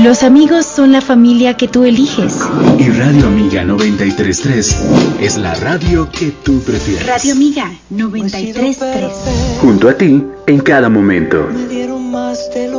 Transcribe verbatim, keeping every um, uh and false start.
Los amigos son la familia que tú eliges. Y Radio Amiga noventa y tres punto tres es la radio que tú prefieres. Radio Amiga noventa y tres punto tres. Junto a ti en cada momento. Me dieron más de lo